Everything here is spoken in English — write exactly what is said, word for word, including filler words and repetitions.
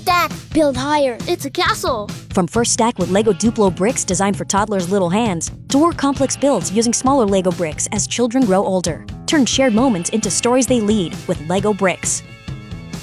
stack. Build higher. It's a castle. From First Stack with Lego Duplo bricks designed for toddlers' little hands, to more complex builds using smaller Lego bricks as children grow older. Turn shared moments into stories they lead with Lego bricks.